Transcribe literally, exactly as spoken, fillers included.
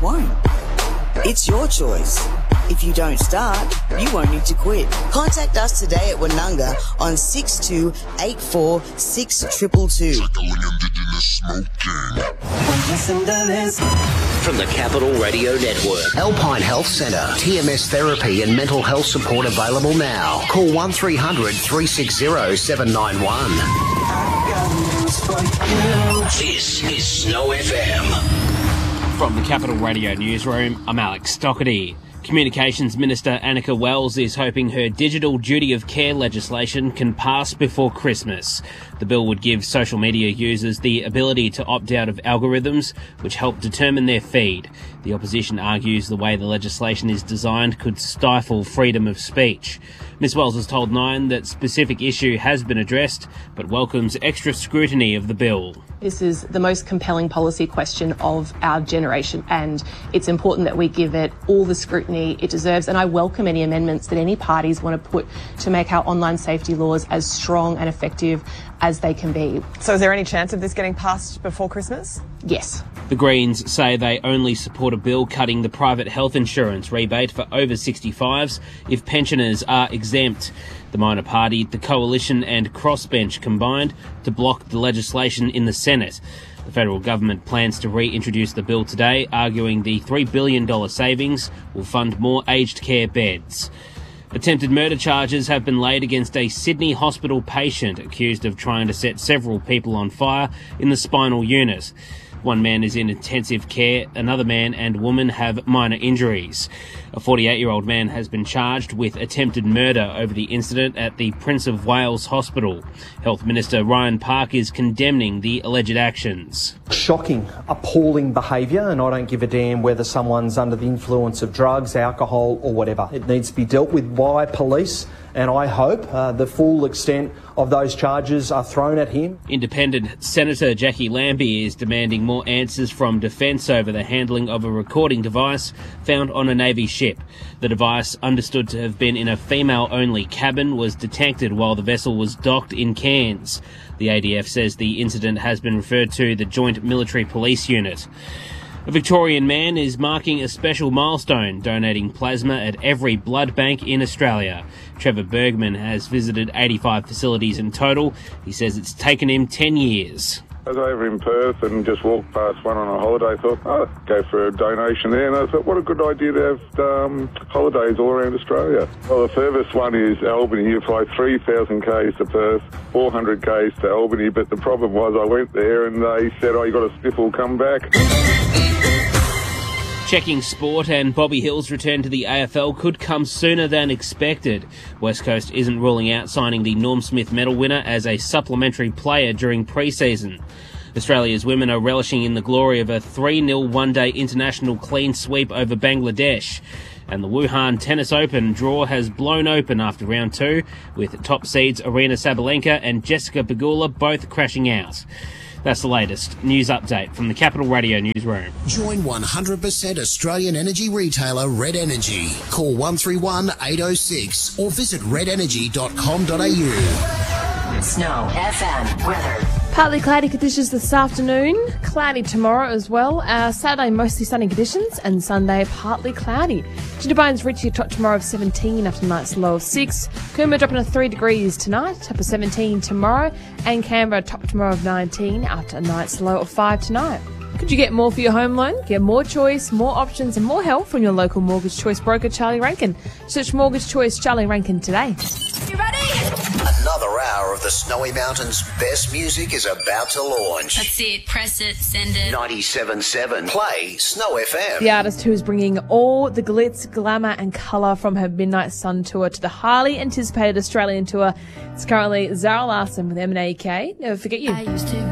won't. It's your choice. If you don't start, you won't need to quit. Contact us today at Wananga on six two eight four six two two two. From the Capital Radio Network, Alpine Health Centre, T M S therapy and mental health support available now. Call one three hundred three six zero seven nine one. This is Snow F M. From the Capital Radio Newsroom, I'm Alex Doherty. Communications Minister Annika Wells is hoping her digital duty of care legislation can pass before Christmas. The bill would give social media users the ability to opt out of algorithms which help determine their feed. The opposition argues the way the legislation is designed could stifle freedom of speech. Miz Wells has told Nine that specific issue has been addressed, but welcomes extra scrutiny of the bill. This is the most compelling policy question of our generation, and it's important that we give it all the scrutiny it deserves. And I welcome any amendments that any parties want to put to make our online safety laws as strong and effective as they can be. So is there any chance of this getting passed before Christmas? Yes. The Greens say they only support a bill cutting the private health insurance rebate for over sixty-fives if pensioners are exempt. The minor party, the Coalition and Crossbench combined to block the legislation in the Senate. The federal government plans to reintroduce the bill today, arguing the three billion dollars savings will fund more aged care beds. Attempted murder charges have been laid against a Sydney hospital patient accused of trying to set several people on fire in the spinal unit. One man is in intensive care, another man and woman have minor injuries. A forty-eight-year-old man has been charged with attempted murder over the incident at the Prince of Wales Hospital. Health Minister Ryan Park is condemning the alleged actions. Shocking, appalling behaviour, and I don't give a damn whether someone's under the influence of drugs, alcohol or whatever. It needs to be dealt with by police, and I hope uh, the full extent of those charges are thrown at him. Independent Senator Jackie Lambie is demanding more answers from Defence over the handling of a recording device found on a Navy ship. The device, understood to have been in a female-only cabin, was detected while the vessel was docked in Cairns. The A D F says the incident has been referred to the Joint Military Police Unit. A Victorian man is marking a special milestone, donating plasma at every blood bank in Australia. Trevor Bergman has visited eighty-five facilities in total. He says it's taken him ten years. I was over in Perth and just walked past one on a holiday. Thought, oh, go for a donation there. And I thought, what a good idea to have um, holidays all around Australia. Well, the furthest one is Albany. You fly three thousand kays to Perth, four hundred kays to Albany. But the problem was I went there and they said, oh, you got a sniffle, come back. Checking sport, and Bobby Hill's return to the A F L could come sooner than expected. West Coast isn't ruling out signing the Norm Smith medal winner as a supplementary player during pre-season. Australia's women are relishing in the glory of a three nil one-day international clean sweep over Bangladesh. And the Wuhan Tennis Open draw has blown open after round two, with top seeds Arina Sabalenka and Jessica Pegula both crashing out. That's the latest news update from the Capital Radio Newsroom. Join one hundred percent Australian energy retailer Red Energy. Call one three one eight oh six or visit red energy dot com dot a u. Snow F M weather. Partly cloudy conditions this afternoon, cloudy tomorrow as well. Uh, Saturday mostly sunny conditions and Sunday partly cloudy. Jindabyne's reaching a top tomorrow of seventeen after night's low of six. Coomera dropping to three degrees tonight, top of seventeen tomorrow. And Canberra top tomorrow of nineteen after a night's low of five tonight. Could you get more for your home loan? Get more choice, more options and more help from your local Mortgage Choice broker, Charlie Rankin. Search Mortgage Choice Charlie Rankin today. You ready? Another hour of the Snowy Mountains' best music is about to launch. That's it. Press it. Send it. ninety-seven point seven. Play Snow F M. The artist who is bringing all the glitz, glamour and colour from her Midnight Sun tour to the highly anticipated Australian tour. It's currently Zara Larsson with M and A K. Never Forget You. I used to